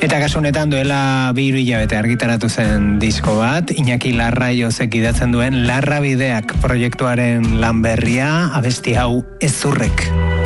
Eta kasu honetan duela 2 hilabete argitaratu zen disko bat, Iñaki Larraiozek idatzen duen Larrabideak proiektuaren lan berria, abesti hau Ezurrek.